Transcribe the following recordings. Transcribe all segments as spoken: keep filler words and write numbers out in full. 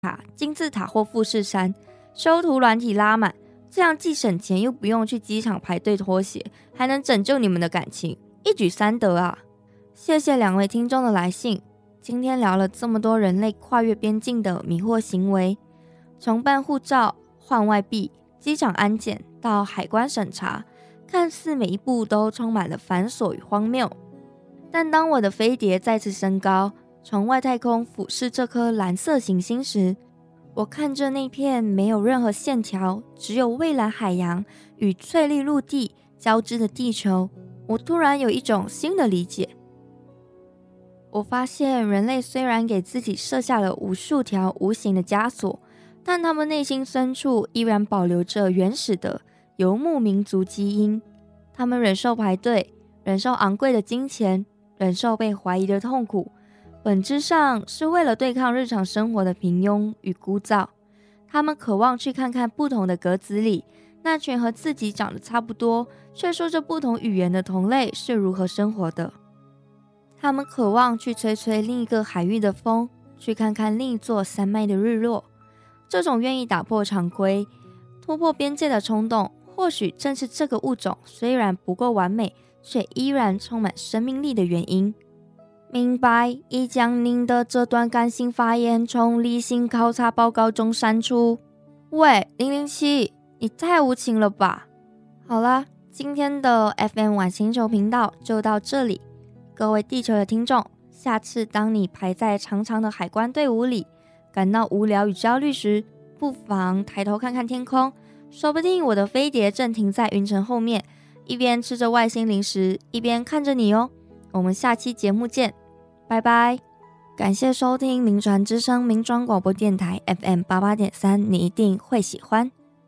塔、金字塔或富士山，修图软体拉满，这样既省钱又不用去机场排队脱鞋，还能拯救你们的感情，一举三得啊！谢谢两位听众的来信，今天聊了这么多人类跨越边境的迷惑行为，从办护照、换外币、机场安检到海关审查，看似每一步都充满了繁琐与荒谬。但当我的飞碟再次升高，从外太空俯视这颗蓝色行星时，我看着那片没有任何线条，只有蔚蓝海洋与翠绿陆地交织的地球，我突然有一种新的理解。我发现人类虽然给自己设下了无数条无形的枷锁，但他们内心深处依然保留着原始的游牧民族基因。他们忍受排队，忍受昂贵的金钱，忍受被怀疑的痛苦，本质上是为了对抗日常生活的平庸与枯燥。他们渴望去看看不同的格子里，那群和自己长得差不多，却说着不同语言的同类是如何生活的。他们渴望去吹吹另一个海域的风，去看看另一座山脉的日落。这种愿意打破常规、突破边界的冲动，或许正是这个物种虽然不够完美，却依然充满生命力的原因。明白，已将您的这段感性发言从例行考察报告中删除。喂，零零七，你太无情了吧！好啦，今天的 F M 晚星球频道就到这里。各位地球的听众，下次当你排在长长的海关队伍里，感到无聊与焦虑时，不妨抬头看看天空，说不定我的飞碟正停在云层后面，一边吃着外星零食，一边看着你哦。我们下期节目见，拜拜！感谢收听民传之声民专广播电台 F M 八八点三，你一定会喜欢。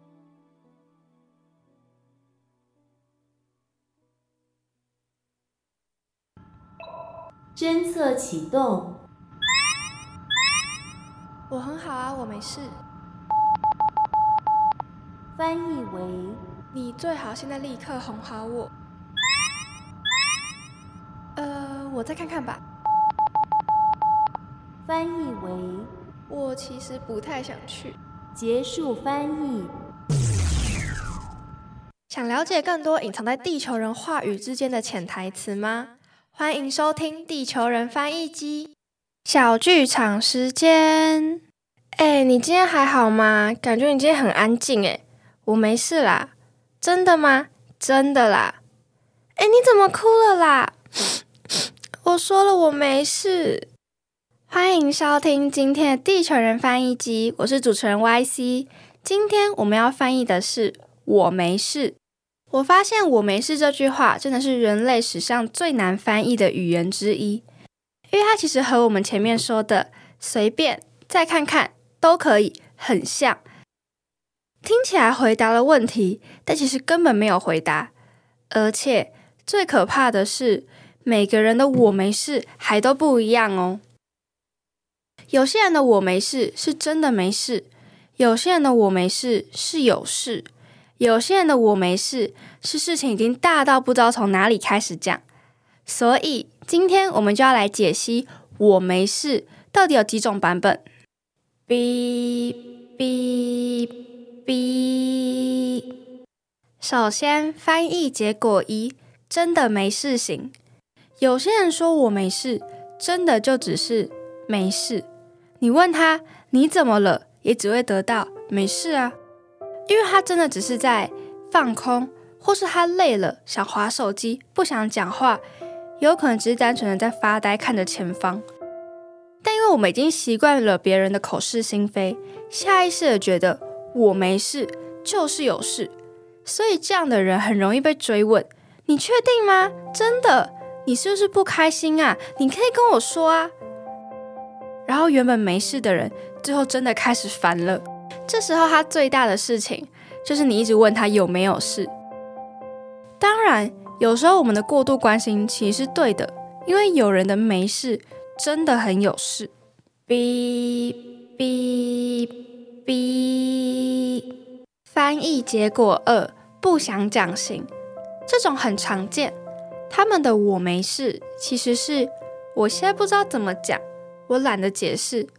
侦测启动。 我很好啊，我没事。 翻译为： 你最好现在立刻哄好我。呃，我再看看吧。 翻译为： 我其实不太想去。 结束翻译。 想了解更多隐藏在地球人话语之间的潜台词吗？欢迎收听地球人翻译机。小剧场时间。欸，你今天还好吗？感觉你今天很安静欸。我没事啦。真的吗？真的啦。欸，你怎么哭了啦？我说了我没事。欢迎收听今天的地球人翻译机，我是主持人 Y C。 今天我们要翻译的是我没事。我发现我没事这句话真的是人类史上最难翻译的语言之一，因为它其实和我们前面说的随便、再看看都可以很像，听起来回答了问题，但其实根本没有回答。而且最可怕的是，每个人的我没事还都不一样哦。有些人的我没事是真的没事，有些人的我没事是有事，有些人的我没事是事情已经大到不知道从哪里开始讲。所以今天我们就要来解析我没事到底有几种版本。哔哔哔。首先，翻译结果一，真的没事型。有些人说我没事，真的就只是没事。你问他你怎么了，也只会得到没事啊，因为他真的只是在放空，或是他累了想滑手机，不想讲话，有可能只是单纯的在发呆看着前方。但因为我们已经习惯了别人的口是心非，下意识的觉得我没事就是有事，所以这样的人很容易被追问，你确定吗？真的？你是不是不开心啊？你可以跟我说啊。然后原本没事的人最后真的开始烦了，这时候他最大的事情就是你一直问他有没有事。当然有时候我们的过度关心其实是对的，因为有人的没事真的很有事。哔哔哔。翻译结果二，不想讲型。这种很常见，他们的我没事其实是我现在不知道怎么讲，我懒得解释，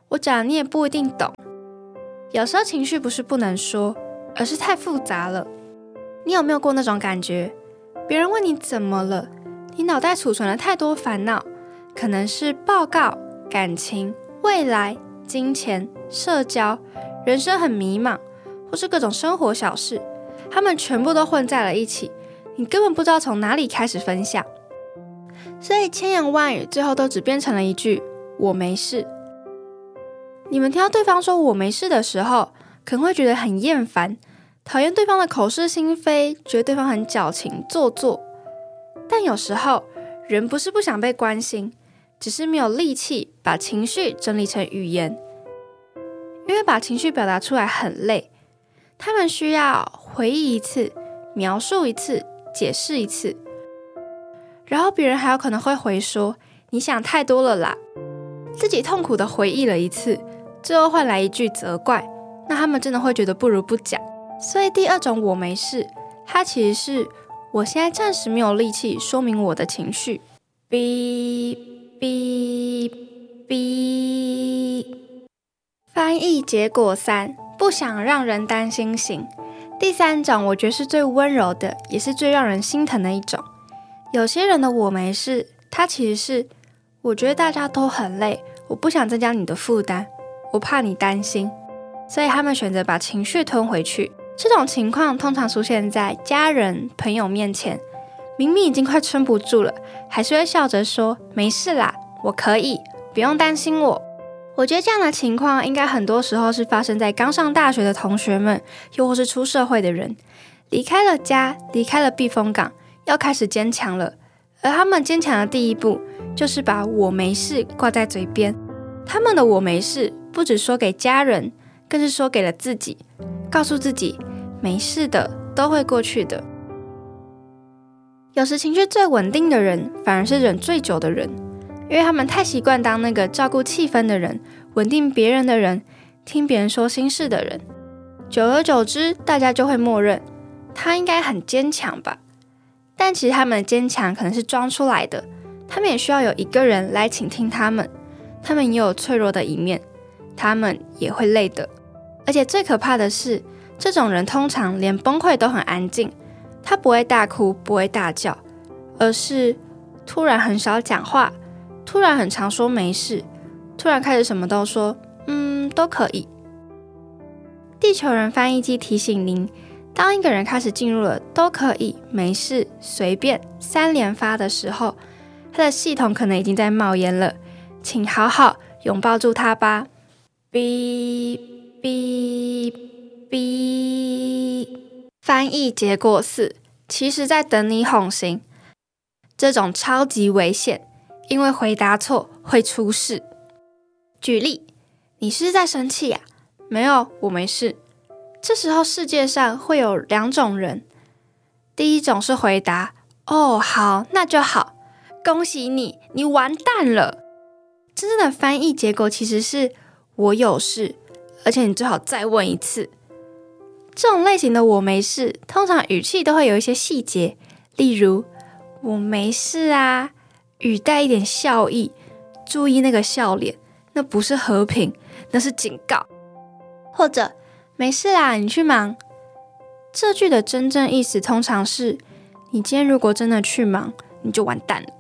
我讲你也不一定懂。有时候情绪不是不能说，而是太复杂了。你有没有过那种感觉？别人问你怎么了，你脑袋储存了太多烦恼，可能是报告、感情、未来、金钱、社交，人生很迷茫，或是各种生活小事，他们全部都混在了一起，你根本不知道从哪里开始分享。所以千言万语最后都只变成了一句我没事。你们听到对方说我没事的时候，可能会觉得很厌烦，讨厌对方的口是心非，觉得对方很矫情做作。但有时候人不是不想被关心，只是没有力气把情绪整理成语言，因为把情绪表达出来很累，他们需要回忆一次，描述一次，解释一次，然后别人还有可能会回说你想太多了啦，自己痛苦的回忆了一次，最后换来一句责怪，那他们真的会觉得不如不讲。所以第二种我没事，它其实是我现在暂时没有力气说明我的情绪。哔哔哔。翻译结果三，不想让人担心型。第三种我觉得是最温柔的，也是最让人心疼的一种。有些人的我没事，他其实是我觉得大家都很累，我不想增加你的负担，我怕你担心，所以他们选择把情绪吞回去。这种情况通常出现在家人、朋友面前，明明已经快撑不住了，还是会笑着说没事啦，我可以，不用担心我。我觉得这样的情况应该很多时候是发生在刚上大学的同学们，又或是出社会的人，离开了家，离开了避风港，要开始坚强了。而他们坚强的第一步，就是把我没事挂在嘴边。他们的我没事，不只说给家人，更是说给了自己，告诉自己没事的，都会过去的。有时情绪最稳定的人，反而是忍最久的人，因为他们太习惯当那个照顾气氛的人，稳定别人的人，听别人说心事的人。久而久之，大家就会默认他应该很坚强吧。但其实他们的坚强可能是装出来的，他们也需要有一个人来倾听他们，他们也有脆弱的一面，他们也会累的。而且最可怕的是，这种人通常连崩溃都很安静，他不会大哭，不会大叫，而是突然很少讲话，突然很常说没事，突然开始什么都说嗯，都可以。地球人翻译机提醒您，当一个人开始进入了都可以、没事、随便三连发的时候，他的系统可能已经在冒烟了，请好好拥抱住他吧。哔哔哔。翻译结果四，其实在等你哄醒。这种超级危险，因为回答错会出事。举例，你是在生气呀？没有，我没事。这时候世界上会有两种人，第一种是回答哦，好，那就好，恭喜你，你完蛋了。真正的翻译结果其实是我有事，而且你最好再问一次。这种类型的我没事，通常语气都会有一些细节，例如我没事啊，语带一点笑意，注意那个笑脸，那不是和平，那是警告。或者没事啦，你去忙。这句的真正意思通常是你今天如果真的去忙，你就完蛋了。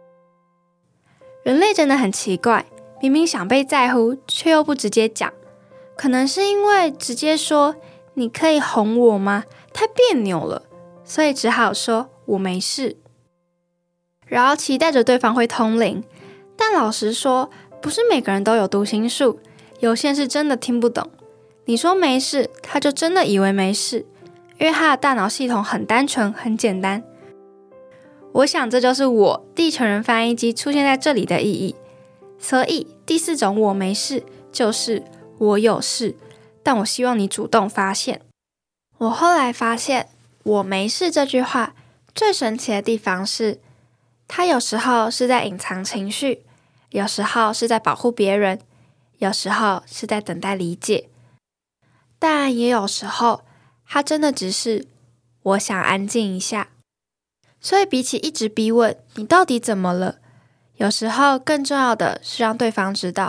人类真的很奇怪，明明想被在乎，却又不直接讲。可能是因为直接说你可以哄我吗？太别扭了，所以只好说我没事，然后期待着对方会通灵。但老实说，不是每个人都有读心术，有些人是真的听不懂。你说没事，他就真的以为没事，因为他的大脑系统很单纯很简单。我想这就是我地球人翻译机出现在这里的意义。所以第四种我没事，就是我有事，但我希望你主动发现。我后来发现我没事这句话最神奇的地方是，它有时候是在隐藏情绪，有时候是在保护别人，有时候是在等待理解，但也有时候它真的只是我想安静一下。所以比起一直逼问你到底怎么了，有时候更重要的是让对方知道，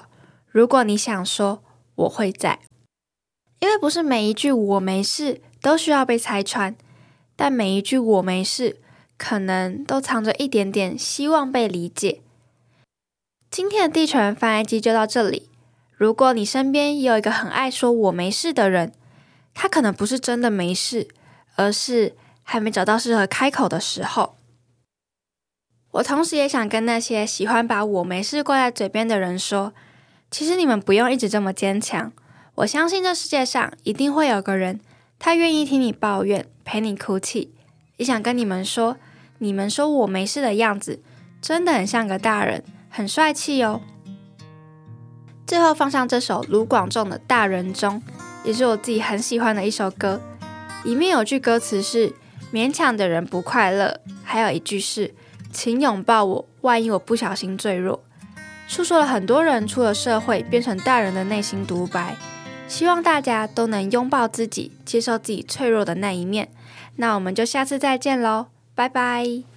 如果你想说，我会在。因为不是每一句我没事都需要被拆穿，但每一句我没事可能都藏着一点点希望被理解。今天的地球人翻译机就到这里。如果你身边也有一个很爱说我没事的人，他可能不是真的没事，而是还没找到适合开口的时候。我同时也想跟那些喜欢把我没事挂在嘴边的人说，其实你们不用一直这么坚强。我相信这世界上一定会有个人，他愿意听你抱怨，陪你哭泣。也想跟你们说，你们说我没事的样子，真的很像个大人，很帅气哦。最后放上这首卢广仲的《大人中》，也是我自己很喜欢的一首歌。里面有句歌词是勉强的人不快乐，还有一句是请拥抱我，万一我不小心坠落，诉说了很多人出了社会变成大人的内心独白。希望大家都能拥抱自己，接受自己脆弱的那一面。那我们就下次再见咯，拜拜。